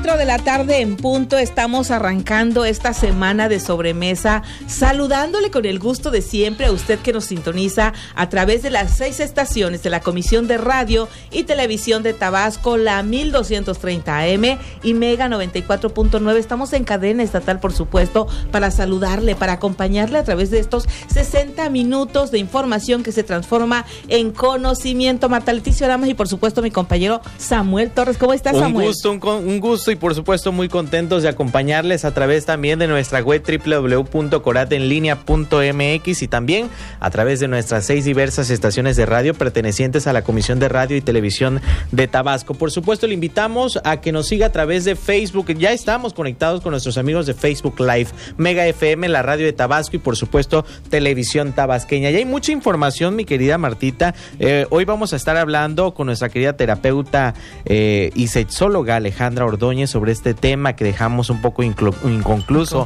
4 de la tarde en punto, estamos arrancando esta semana de sobremesa, saludándole con el gusto de siempre a usted que nos sintoniza a través de las 6 estaciones de la Comisión de Radio y Televisión de Tabasco, la 1230 AM y Mega 94.9. Estamos en cadena estatal, por supuesto, para saludarle, para acompañarle a través de estos 60 minutos de información que se transforma en conocimiento. Marta Leticia Oramas y, por supuesto, mi compañero Samuel Torres. ¿Cómo estás, Samuel? Un gusto y por supuesto muy contentos de acompañarles a través también de nuestra web www.coratenlinea.mx y también a través de nuestras 6 diversas estaciones de radio pertenecientes a la Comisión de Radio y Televisión de Tabasco. Por supuesto, le invitamos a que nos siga a través de Facebook. Ya estamos conectados con nuestros amigos de Facebook Live, Mega FM, la radio de Tabasco y por supuesto Televisión Tabasqueña. Y hay mucha información, mi querida Martita. Hoy vamos a estar hablando con nuestra querida terapeuta y sexóloga Alejandra Ordóñez sobre este tema que dejamos un poco inconcluso.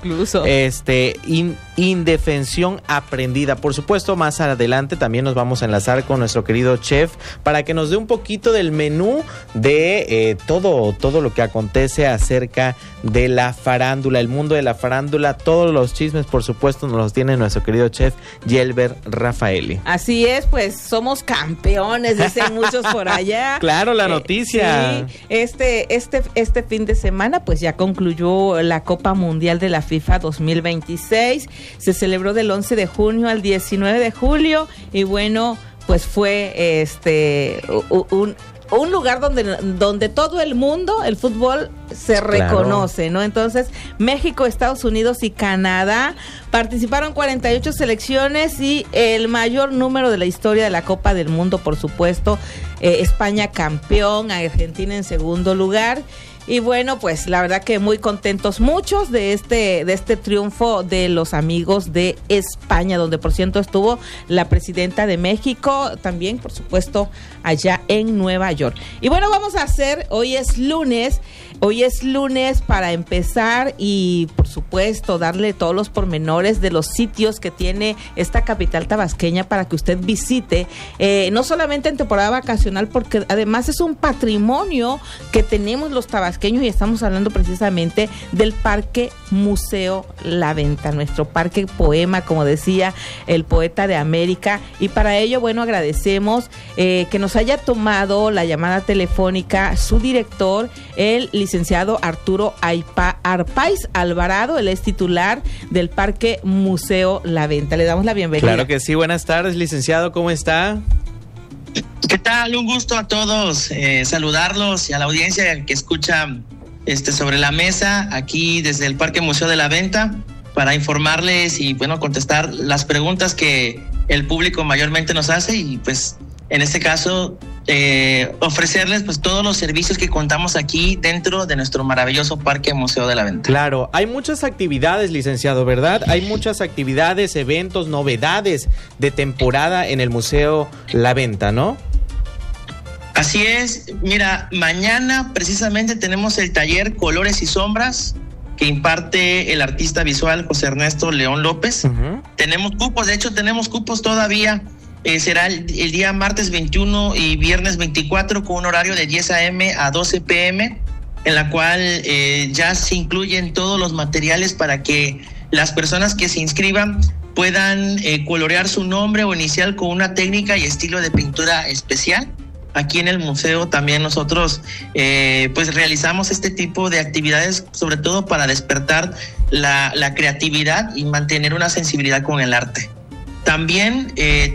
Indefensión aprendida. Por supuesto, más adelante también nos vamos a enlazar con nuestro querido chef para que nos dé un poquito del menú de todo lo que acontece acerca de la farándula, el mundo de la farándula, todos los chismes, por supuesto, nos los tiene nuestro querido chef Yelber Rafaeli. Así es, pues somos campeones, dicen muchos por allá. Claro, la noticia. Sí, este fin de semana pues ya concluyó la Copa Mundial de la FIFA 2026. Se celebró del 11 de junio al 19 de julio y bueno, pues fue un lugar donde todo el mundo, el fútbol se reconoce, ¿no? Entonces, México, Estados Unidos y Canadá participaron 48 selecciones y el mayor número de la historia de la Copa del Mundo, por supuesto. España campeón, Argentina en segundo lugar. Y bueno, pues la verdad que muy contentos muchos de este triunfo de los amigos de España, donde por cierto estuvo la presidenta de México, también por supuesto allá en Nueva York. Y bueno, vamos a hacer, hoy es lunes para empezar y por supuesto darle todos los pormenores de los sitios que tiene esta capital tabasqueña para que usted visite, no solamente en temporada vacacional, porque además es un patrimonio que tenemos los tabasqueños y estamos hablando precisamente del Parque Museo La Venta, nuestro parque poema, como decía el poeta de América, y para ello, bueno, agradecemos que nos haya tomado la llamada telefónica su director, el licenciado Arturo Arpaiz Alvarado. Él es titular del Parque Museo La Venta. Le damos la bienvenida. Claro que sí, buenas tardes, licenciado, ¿cómo está? ¿Qué tal? Un gusto a todos, saludarlos y a la audiencia que escucha sobre la mesa aquí desde el Parque Museo de la Venta para informarles y bueno, contestar las preguntas que el público mayormente nos hace y pues en este caso ofrecerles pues todos los servicios que contamos aquí dentro de nuestro maravilloso Parque Museo de la Venta. Claro, hay muchas actividades, licenciado, ¿verdad? Hay muchas actividades, eventos, novedades de temporada en el Museo La Venta, ¿no? Así es, mira, mañana precisamente tenemos el taller Colores y Sombras que imparte el artista visual José Ernesto León López. Uh-huh. Tenemos cupos todavía. Será el día martes 21 y viernes 24 con un horario de 10 a.m. a 12 p.m. en la cual ya se incluyen todos los materiales para que las personas que se inscriban puedan colorear su nombre o inicial con una técnica y estilo de pintura especial. Aquí en el museo también nosotros pues realizamos este tipo de actividades, sobre todo para despertar la creatividad y mantener una sensibilidad con el arte. También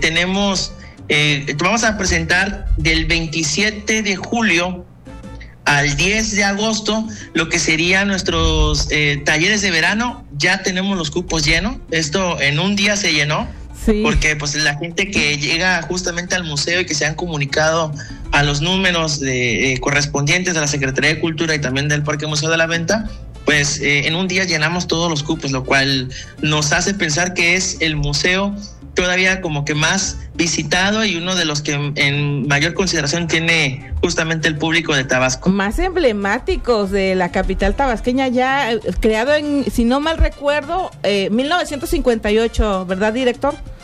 vamos a presentar del 27 de julio al 10 de agosto lo que serían nuestros talleres de verano. Ya tenemos los cupos llenos. Esto en un día se llenó. Sí. Porque pues la gente que llega justamente al museo y que se han comunicado a los números correspondientes de la Secretaría de Cultura y también del Parque Museo de la Venta, pues en un día llenamos todos los cupos, lo cual nos hace pensar que es el museo todavía como que más visitado y uno de los que en mayor consideración tiene justamente el público de Tabasco. Más emblemáticos de la capital tabasqueña, ya creado en, si no mal recuerdo, 1958, ¿verdad, director?